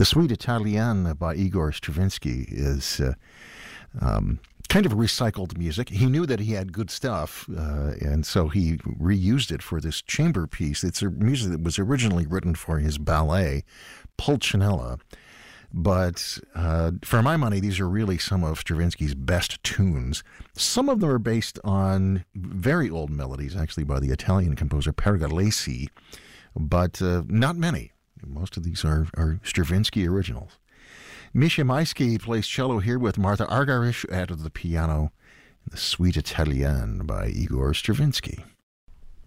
The Suite Italienne by Igor Stravinsky is kind of recycled music. He knew that he had good stuff, and so he reused it for this chamber piece. It's a music that was originally written for his ballet, Pulcinella. But for my money, these are really some of Stravinsky's best tunes. Some of them are based on very old melodies, actually by the Italian composer Pergolesi, but not many. Most of these are Stravinsky originals. Misha Maisky plays cello here with Martha Argerich at the piano, the Suite Italienne by Igor Stravinsky.